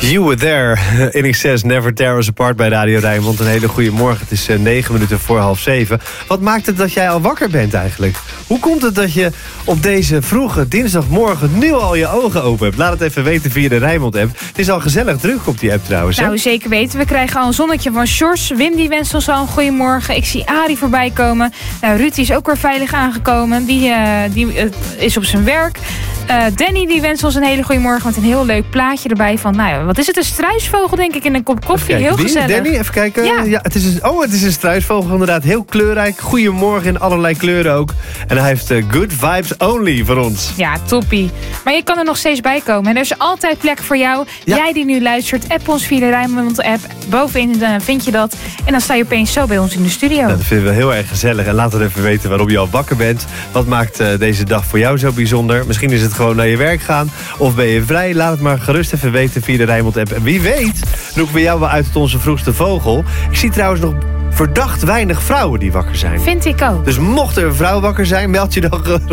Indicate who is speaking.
Speaker 1: You Were There. In excess, Never Tear Us Apart bij Radio Rijnmond. Een hele goede morgen. Het is 9 minuten voor 6:30. Wat maakt het dat jij al wakker bent eigenlijk? Hoe komt het dat je op deze vroege dinsdagmorgen nu al je ogen open hebt? Laat het even weten via de Rijnmond-app. Het is al gezellig druk op die app trouwens.
Speaker 2: Nou, zeker weten. We krijgen al een zonnetje van Sjors. Wim die wenst ons al een goeiemorgen. Ik zie Arie voorbij komen. Nou, Ruud is ook weer veilig aangekomen. Die is op zijn werk. Danny die wenst ons een hele goede morgen met een heel leuk plaatje erbij van, nou ja, wat is het? Een struisvogel denk ik in een kop koffie. Heel gezellig.
Speaker 1: Danny, even kijken. Ja, het is een struisvogel inderdaad. Heel kleurrijk. Goedemorgen in allerlei kleuren ook. En hij heeft good vibes only voor ons.
Speaker 2: Ja, toppie. Maar je kan er nog steeds bij komen. En er is altijd plek voor jou. Ja. Jij die nu luistert, app ons via de Rijnmond app. Bovenin vind je dat. En dan sta je opeens zo bij ons in de studio.
Speaker 1: Nou, dat vinden we heel erg gezellig. En laat het even weten waarom je al wakker bent. Wat maakt deze dag voor jou zo bijzonder? Misschien is het gewoon naar je werk gaan. Of ben je vrij? Laat het maar gerust even weten via de Rijnmond app. En wie weet, roepen we jou wel uit tot onze vroegste vogel. Ik zie trouwens nog verdacht weinig vrouwen die wakker zijn.
Speaker 2: Vind ik ook.
Speaker 1: Dus mocht er een vrouw wakker zijn, meld je dan